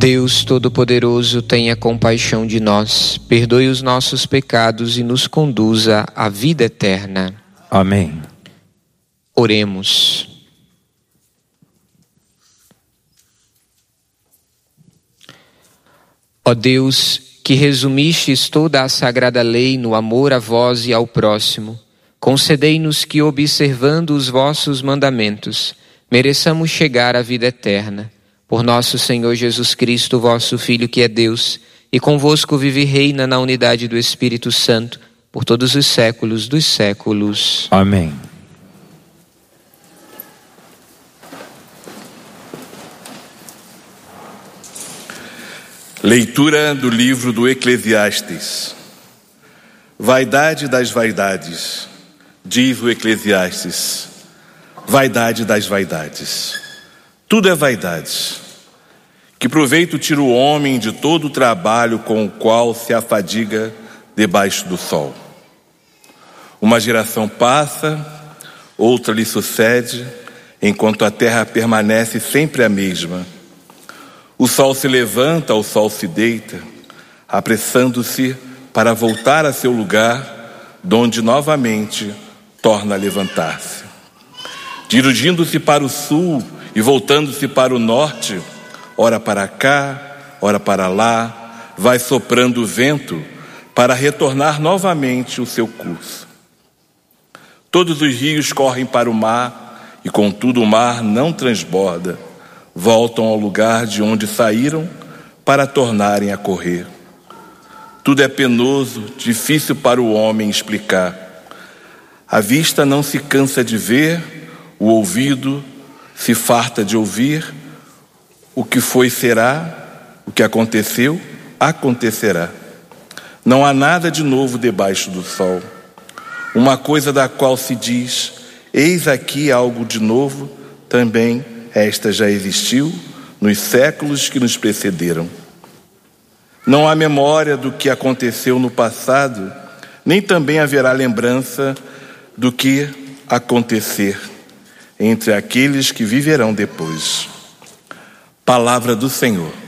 Deus Todo-Poderoso, tenha compaixão de nós, perdoe os nossos pecados e nos conduza à vida eterna. Amém. Oremos. Ó Deus, que resumistes toda a sagrada lei no amor a vós e ao próximo, concedei-nos que, observando os vossos mandamentos, mereçamos chegar à vida eterna. Por nosso Senhor Jesus Cristo, vosso Filho, que é Deus, e convosco vive e reina na unidade do Espírito Santo, por todos os séculos dos séculos. Amém. Leitura do livro do Eclesiastes. Vaidade das vaidades, diz o Eclesiastes. Vaidade das vaidades. Tudo é vaidade. Que proveito tira o homem de todo o trabalho com o qual se afadiga debaixo do sol? Uma geração passa, outra lhe sucede, enquanto a terra permanece sempre a mesma. O sol se levanta, o sol se deita, apressando-se para voltar a seu lugar, donde novamente torna a levantar-se. Dirigindo-se para o sul e voltando-se para o norte, ora para cá, ora para lá, vai soprando o vento para retornar novamente o seu curso. Todos os rios correm para o mar e, contudo, o mar não transborda. Voltam ao lugar de onde saíram para tornarem a correr. Tudo é penoso, difícil para o homem explicar. A vista não se cansa de ver, o ouvido se farta de ouvir. O que foi será, o que aconteceu, acontecerá. Não há nada de novo debaixo do sol. Uma coisa da qual se diz, eis aqui algo de novo, também esta já existiu nos séculos que nos precederam. Não há memória do que aconteceu no passado, nem também haverá lembrança do que acontecer entre aqueles que viverão depois. Palavra do Senhor.